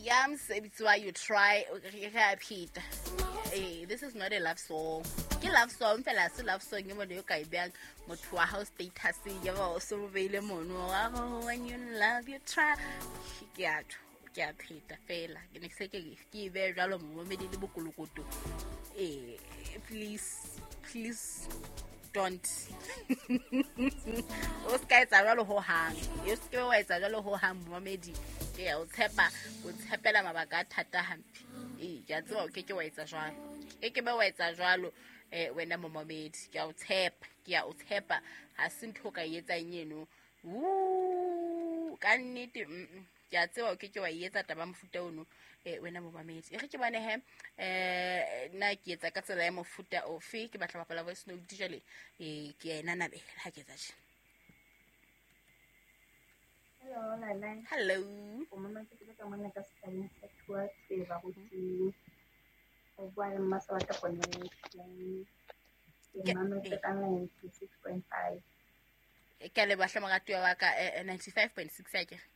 Yams, it's why you try. Peter. Hey, this is not a love song. Ke love song, fela se love song mo le ka ibang motho wa house status ya ba so vele mono when you love you try. Ke a Peter fela. Ke ne se ke be jalo mo me di bokolokoto. Please don't. O ska etsa jalo ho hang. O ska wa etsa jalo ho hang momedi. Ke o tshepela mabaka a thata hampe. Ke a tswa ke wa etsa jwalo. Ke be wa etsa jwalo wena momamedi. Ke a o tshepa ha se ntho ka etsang eno. Ka nnete ke a tswa ke wa etsa taba mofuta ono wena momamedi. Ke bane na ke etsa ka tsela ya mofuta ofe ke batla bapala voice note jale ke ena na be ha ke etsa tjena. Hello, Nana. Hello. Mama, ke tla mona ka setsana sa tua se ba go tsi. O bua le mma sa ta kone ke mama ke ka 96.5. Ke le bahla moratwa wa ka 95.6 ya ke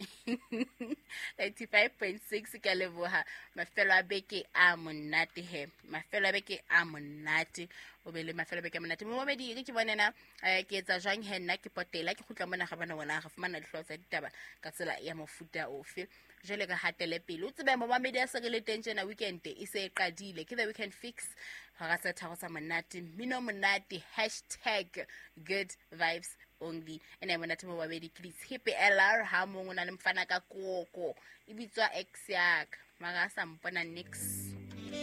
95.6 ke le boha mafelo a beke a monate he mafelo a beke a monate o be le mafelo a beke a monate mo medi ke bonena ke etsa jwang he nna ke potela ke khutla mona ga bana bona ga fumana dihlo tsa ditaba ka tsela ya mofuta ofe jele ka hatele pele o tsebe mo media se re le tension a weekend e se e qadile ke the weekend fix ga sa thago sa monate mino monate #good vibes only ene monate mo babedi please hippie LR ha mo ngona le mfana ka koko e bitswa ex yak maga sa mpona nix